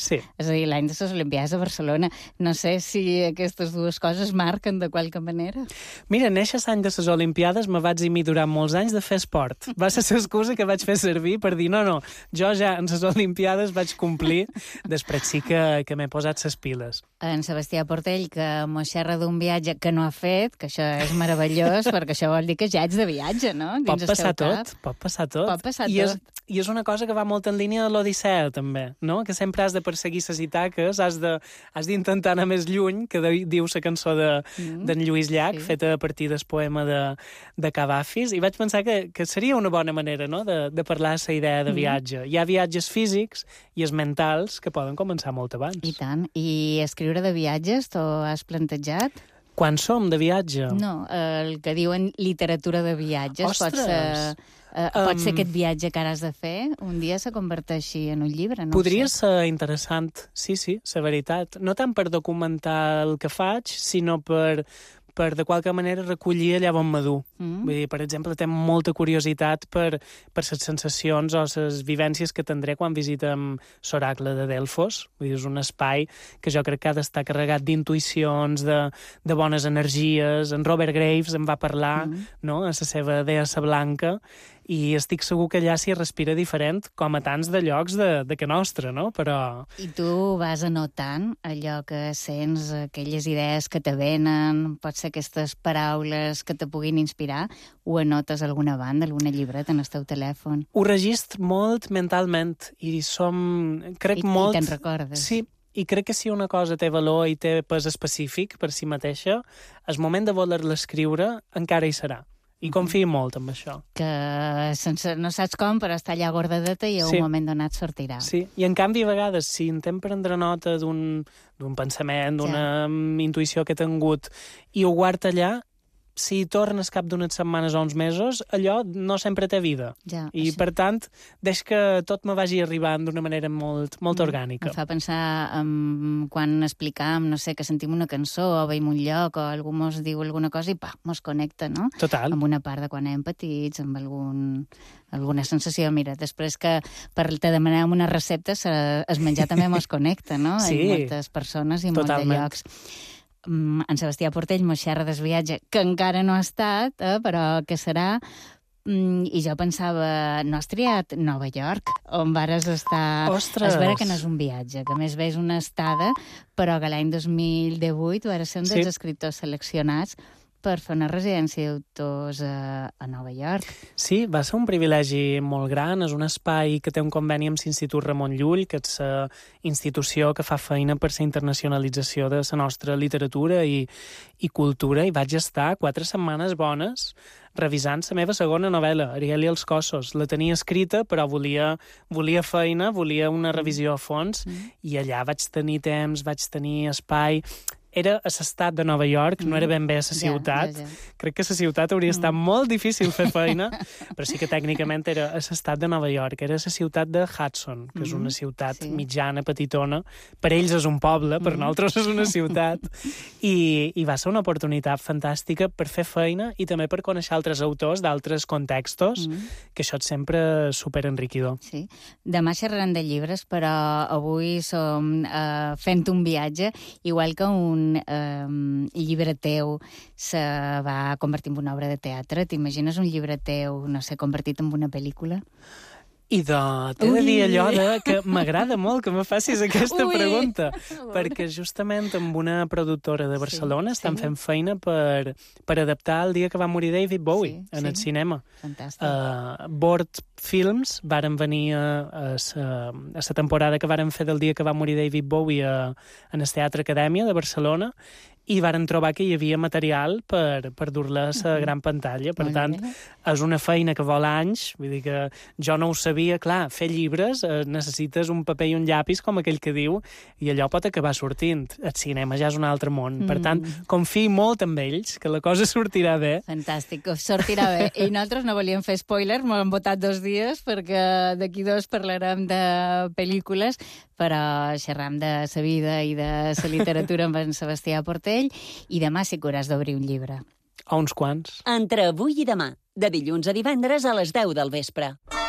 Sí. És a dir, l'any de les Olimpiades de Barcelona. No sé si aquestes dues coses marquen de qualque manera. Mira, en aquest any de les Olimpiades me vaig eximir durant molts anys de fer esport. Va ser l'excusa que vaig fer servir per dir no, jo ja en les Olimpiades vaig complir. Després sí que m'he posat les piles. En Sebastià Portell, que mos xerra d'un viatge que no ha fet, que això és meravellós, perquè això vol dir que ja ets de viatge, no? Pot passar tot. Pot passar tot. I és una cosa que va molt en línia de l'Odissea, també, no? Que sempre has de perseguir les Ítaques, has d'intentar anar més lluny, que diu la cançó d'en Lluís Llach, feta a partir del poema de Cavafis, i vaig pensar que seria una bona manera, no?, de parlar la idea de viatge. Hi ha viatges físics i els mentals que poden començar molt abans. I tant. I escriure de viatges, t'ho has plantejat? Quan som de viatge? No, el que diuen literatura de viatges. Ostres! Pot ser aquest viatge que ara has de fer, un dia se converteixi en un llibre, no Podria ser interessant, sí, la veritat. No tant per documentar el que faig, sinó per de qualque manera recollir allà on m'adur. Vull dir, per exemple, tinc molta curiositat per les sensacions o les vivències que tindré quan visitem l'oracle de Delfos. Vull dir, és un espai que jo crec que ha d'estar carregat d'intuïcions, de bones energies. En Robert Graves en va parlar, no?, a la seva Deessa Blanca, i estic segur que allà s'hi respira diferent, com a tants de llocs de que nostre, no? Però... I tu vas anotant allò que sents, aquelles idees que te venen, pot ser aquestes paraules que te puguin inspirar, ho anotes a alguna banda, alguna llibreta en el teu telèfon? Ho registro molt mentalment i crec molt... I te'n recordes? Sí, i crec que si una cosa té valor i té pes específic per si mateixa, el moment de voler-la escriure encara hi serà. I confio molt en això. Que no saps com, però està allà guardadeta i a un moment donat sortirà. Sí, i en canvi a vegades si intentem prendre nota d'un pensament, d'una intuïció que he tingut i ho guarda allà, si tornes cap d'unes setmanes o uns mesos, allò no sempre té vida. I, per tant, deix que tot me vagi arribant d'una manera molt orgànica. Em fa pensar quan explicam, no sé, que sentim una cançó o veiem un lloc o algú mos diu alguna cosa i mos connecta, no? Total. Amb una part de quan érem petits, amb alguna sensació. Mira, després que te demanem una recepta, el menjar també mos connecta, no? Sí. En moltes persones i en molts llocs. En Sebastià Portell mos xerra del viatge, que encara no ha estat, però que serà, i jo pensava, no has triat Nova York, on vares estar... Ostres! És vera que no és un viatge, que més bé és una estada, però que l'any 2018 vares ser un dels escriptors seleccionats per fer una residència d'autors a Nova York. Sí, va ser un privilegi molt gran. És un espai que té un conveni amb l'Institut Ramon Llull, que és la institució que fa feina per la internacionalització de la nostra literatura i cultura, i vaig estar 4 setmanes bones revisant la meva segona novel·la, Ariel i els cossos. La tenia escrita, però volia feina, volia una revisió a fons, i allà vaig tenir temps, vaig tenir espai... Era a l'estat de Nova York, no era ben bé a la ciutat. Crec que a la ciutat hauria estat molt difícil fer feina, però sí que tècnicament era a l'estat de Nova York. Era a la ciutat de Hudson, que és una ciutat mitjana, petitona. Per ells és un poble, per nosaltres és una ciutat. I va ser una oportunitat fantàstica per fer feina i també per conèixer altres autors d'altres contextos, que això és sempre superenriquidor. Sí. Demà xerrarem de llibres, però avui som fent un viatge, igual que un llibre teu se va convertir en una obra de teatre. T'imagines un llibre teu, no sé, convertit en una pel·lícula? I t'he de dir allò que m'agrada molt que me facis aquesta pregunta, perquè justament amb una productora de Barcelona estan fent feina per adaptar el dia que va morir David Bowie en el cinema. Fantàstic. Board Films varen venir a la temporada que varen fer del dia que va morir David Bowie en el Teatre Acadèmia de Barcelona, i varen trobar que hi havia material per dur-la a la gran pantalla. Per tant, és una feina que vol anys, vull dir que jo no ho sabia. Clar, fer llibres necessites un paper i un llapis, com aquell que diu, i allò pot acabar sortint. El cinema ja és un altre món. Per tant, confio molt en ells, que la cosa sortirà bé. Fantàstic, sortirà bé. I nosaltres no volíem fer spoiler, m'ho hem votat 2 dies, perquè d'aquí 2 parlarem de pel·lícules, però xerram de la vida i de la literatura amb en Sebastià Portell, i demà sí que hauràs d'obrir un llibre. A uns quants. Entre avui i demà, de dilluns a divendres a les 10 del vespre.